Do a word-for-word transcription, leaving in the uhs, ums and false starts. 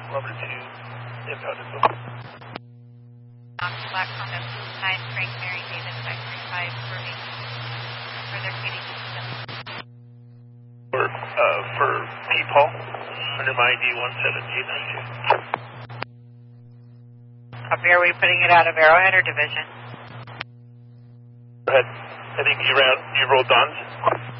Rubber two, impounded boat. Black Honda nine, Frank Mary David five three five, Irving. Further Katie system. For, uh, for P-Paul, under my I D one seven eight nine two. Copy, are we putting it out of Arrowhead or Division? Go ahead. I think you ran, you rolled Don's.